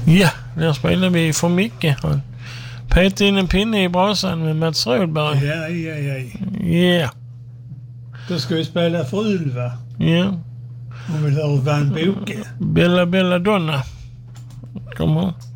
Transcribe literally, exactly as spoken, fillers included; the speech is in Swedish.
Ja, där spelar vi för mycket. Han petade in en pinne i brasan med Mats Rådberg. Ja, ja, ja. Ja. Då ska vi spela för Ylva. Ja. Om vi hör Van Boke. Bella Bella Donna. Kom här.